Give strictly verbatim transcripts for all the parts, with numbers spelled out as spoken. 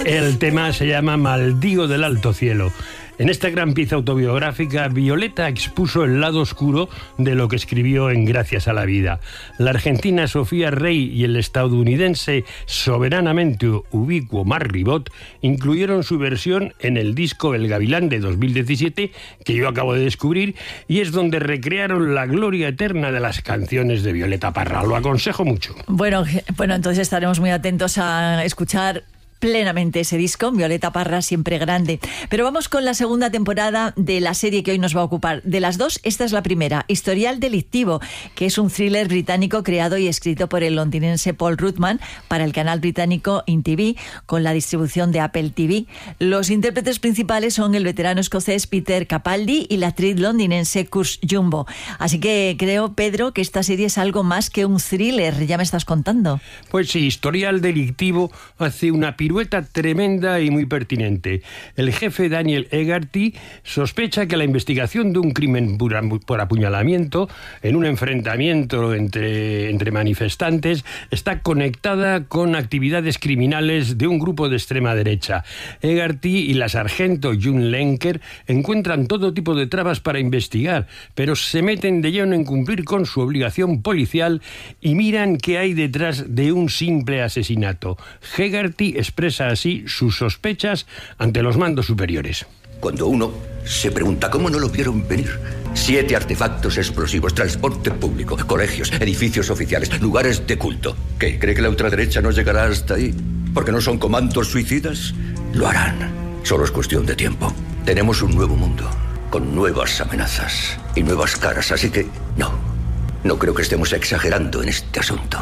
El tema se llama Maldío del Alto Cielo. En esta gran pieza autobiográfica, Violeta expuso el lado oscuro de lo que escribió en Gracias a la Vida. La argentina Sofía Rey y el estadounidense soberanamente ubicuo Marc Ribot incluyeron su versión en el disco El Gavilán de dos mil diecisiete, que yo acabo de descubrir, y es donde recrearon la gloria eterna de las canciones de Violeta Parra. Lo aconsejo mucho. Bueno, bueno, entonces estaremos muy atentos a escuchar plenamente ese disco, Violeta Parra, siempre grande. Pero vamos con la segunda temporada de la serie que hoy nos va a ocupar. De las dos, esta es la primera, Historial Delictivo, que es un thriller británico creado y escrito por el londinense Paul Ruthman para el canal británico I N T V, con la distribución de Apple T V. Los intérpretes principales son el veterano escocés Peter Capaldi y la actriz londinense Kush Jumbo. Así que creo, Pedro, que esta serie es algo más que un thriller, ya me estás contando. Pues sí, Historial Delictivo hace una pirueta tremenda y muy pertinente. El jefe Daniel Hegarty sospecha que la investigación de un crimen por apuñalamiento en un enfrentamiento entre, entre manifestantes está conectada con actividades criminales de un grupo de extrema derecha. Hegarty y la sargento June Lenker encuentran todo tipo de trabas para investigar, pero se meten de lleno en cumplir con su obligación policial y miran qué hay detrás de un simple asesinato. Hegarty expresa así sus sospechas ante los mandos superiores. Cuando uno se pregunta cómo no lo vieron venir. Siete artefactos explosivos, transporte público, colegios, edificios oficiales, lugares de culto. ¿Qué? ¿Cree que la ultraderecha no llegará hasta ahí? ¿Porque no son comandos suicidas? Lo harán. Solo es cuestión de tiempo. Tenemos un nuevo mundo, con nuevas amenazas y nuevas caras, así que no. No creo que estemos exagerando en este asunto.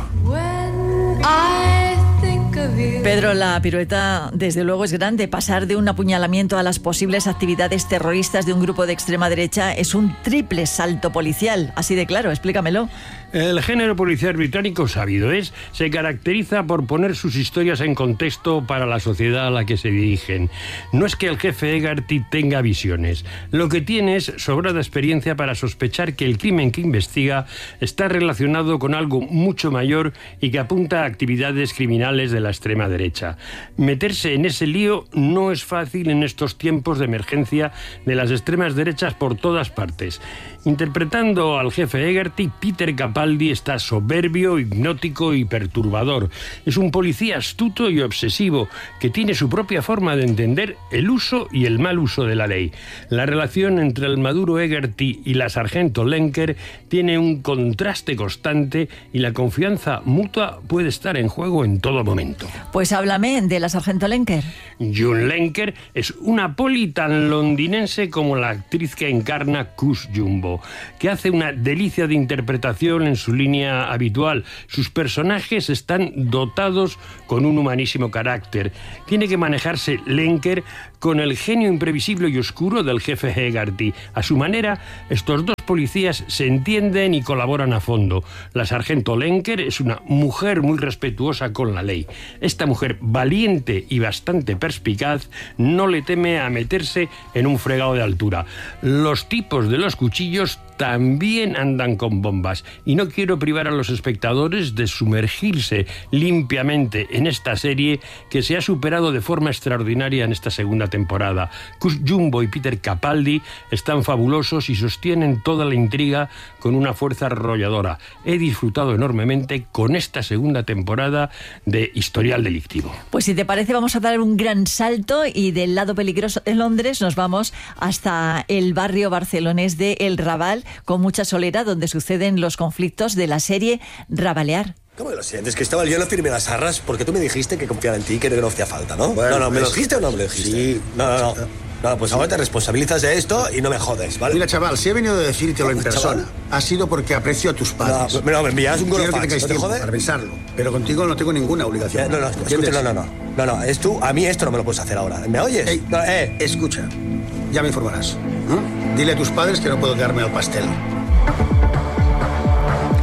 Pedro, la pirueta desde luego es grande. Pasar de un apuñalamiento a las posibles actividades terroristas de un grupo de extrema derecha es un triple salto policial. Así de claro, explícamelo. El género policial británico, sabido es, se caracteriza por poner sus historias en contexto para la sociedad a la que se dirigen. No es que el jefe Hegarty tenga visiones. Lo que tiene es sobrada experiencia para sospechar que el crimen que investiga está relacionado con algo mucho mayor y que apunta a actividades criminales de la extrema derecha. Meterse en ese lío no es fácil en estos tiempos de emergencia de las extremas derechas por todas partes. Interpretando al jefe Hegarty, Peter Capaldi está soberbio, hipnótico y perturbador. Es un policía astuto y obsesivo que tiene su propia forma de entender el uso y el mal uso de la ley. La relación entre el maduro Hegarty y la sargento Lenker tiene un contraste constante y la confianza mutua puede estar en juego en todo momento. Pues háblame de la sargento Lenker. June Lenker es una poli tan londinense como la actriz que encarna Kush Jumbo, que hace una delicia de interpretación en su línea habitual. Sus personajes están dotados con un humanísimo carácter. Tiene que manejarse Lenker con el genio imprevisible y oscuro del jefe Hegarty. A su manera, estos dos policías se entienden y colaboran a fondo. La sargento Lenker es una mujer muy respetuosa con la ley. Esta mujer valiente y bastante perspicaz no le teme a meterse en un fregado de altura. Los tipos de los cuchillos también andan con bombas y no quiero privar a los espectadores de sumergirse limpiamente en esta serie que se ha superado de forma extraordinaria en esta segunda temporada. Kush Jumbo y Peter Capaldi están fabulosos y sostienen toda la intriga con una fuerza arrolladora. He disfrutado enormemente con esta segunda temporada de Historial Delictivo. Pues si te parece vamos a dar un gran salto y del lado peligroso de Londres nos vamos hasta el barrio barcelonés de El Raval, con mucha solera, donde suceden los conflictos de la serie Rabalear. ¿Cómo que lo sientes, Cristóbal? Yo no firmé las arras porque tú me dijiste que confiaba en ti y que no hacía falta, ¿no? Bueno, no, no, ¿me lo es... dijiste o no me lo dijiste? Sí. No, no, no. No, pues ahora te responsabilizas de esto y no me jodes, ¿vale? Mira, chaval, si he venido a decírtelo en persona, chaval. ha sido porque aprecio a tus padres. No, no, me envías un Quiero que golofax, tengáis ¿no te tiempo jode? para revisarlo, pero contigo no tengo ninguna obligación. Eh, no, no, escucha, no, no, no. No, no, es tú, a mí esto no me lo puedes hacer ahora. ¿Me oyes? Ey, no, eh. Escucha, ya me informarás. ¿no? Dile a tus padres que no puedo quedarme al pastel.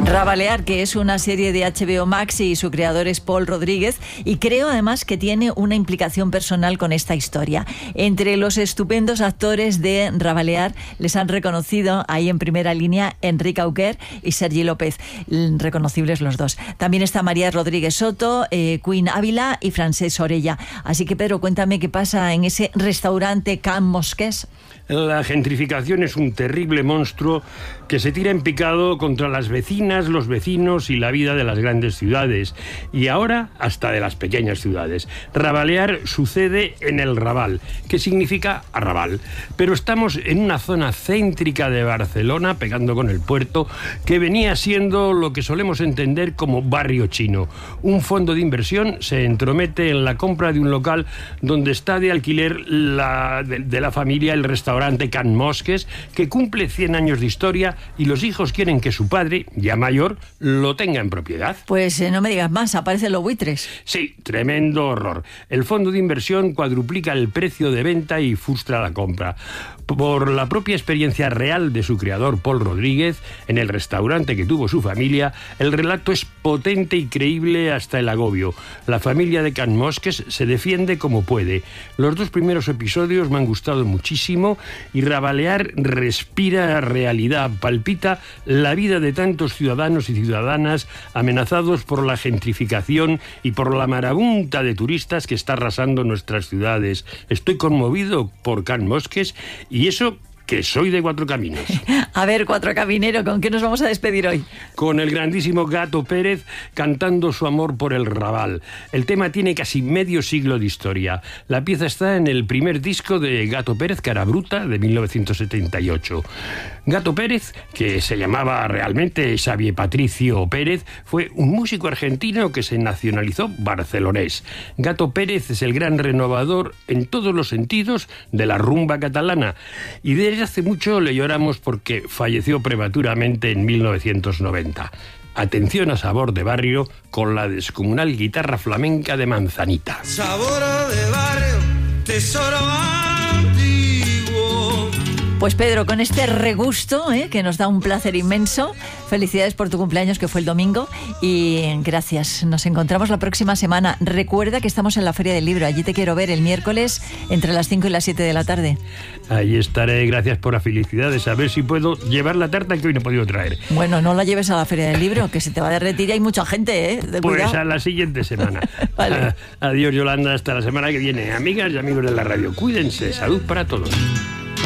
Rabalear, que es una serie de H B O Max y su creador es Pol Rodríguez, y creo además que tiene una implicación personal con esta historia. Entre los estupendos actores de Rabalear les han reconocido ahí en primera línea Enrique Auquer y Sergi López, reconocibles los dos. También está María Rodríguez Soto, eh, Queen Ávila y Francesc Orella. Así que Pedro, cuéntame qué pasa en ese restaurante Can Mosqués. La gentrificación es un terrible monstruo que se tira en picado contra las vecinas, los vecinos y la vida de las grandes ciudades, y ahora hasta de las pequeñas ciudades. Rabalear sucede en el Raval, que significa arrabal, pero estamos en una zona céntrica de Barcelona, pegando con el puerto, que venía siendo lo que solemos entender como barrio chino. Un fondo de inversión se entromete en la compra de un local donde está de alquiler la, de, de la familia el restaurante Can Mosqués, que cumple cien años de historia, y los hijos quieren que su padre, ya mayor, lo tenga en propiedad. Pues eh, no me digas más, aparecen los buitres. Sí, tremendo horror. El fondo de inversión cuadruplica el precio de venta y frustra la compra. Por la propia experiencia real de su creador, Pol Rodríguez, en el restaurante que tuvo su familia, el relato es potente y creíble hasta el agobio. La familia de Can Mosqués se defiende como puede. Los dos primeros episodios me han gustado muchísimo, y Rabalear respira realidad, palpita la vida de tantos ciudadanos y ciudadanas amenazados por la gentrificación y por la marabunta de turistas que está arrasando nuestras ciudades. Estoy conmovido por Can Mosqués, y eso que soy de Cuatro Caminos. A ver, Cuatro Caminero, ¿con qué nos vamos a despedir hoy? Con el grandísimo Gato Pérez cantando su amor por el Raval. El tema tiene casi medio siglo de historia. La pieza está en el primer disco de Gato Pérez, Cara Bruta, de mil novecientos setenta y ocho. Gato Pérez, que se llamaba realmente Xavier Patricio Pérez, fue un músico argentino que se nacionalizó barcelonés. Gato Pérez es el gran renovador en todos los sentidos de la rumba catalana, y de hace mucho le lloramos porque falleció prematuramente en mil novecientos noventa. Atención a Sabor de Barrio con la descomunal guitarra flamenca de Manzanita. Sabor de barrio, tesoro antiguo. Pues Pedro, con este regusto, ¿eh? que nos da un placer inmenso, felicidades por tu cumpleaños, que fue el domingo, y gracias. Nos encontramos la próxima semana. Recuerda que estamos en la Feria del Libro. Allí te quiero ver el miércoles entre las cinco y las siete de la tarde. Ahí estaré, gracias por las felicidades. A ver si puedo llevar la tarta que hoy no he podido traer. Bueno, no la lleves a la Feria del Libro, que se te va a derretir y hay mucha gente, ¿eh? De pues cuidado. A la siguiente semana. Vale. Adiós, Yolanda, hasta la semana que viene. Amigas y amigos de la radio, cuídense. Salud para todos.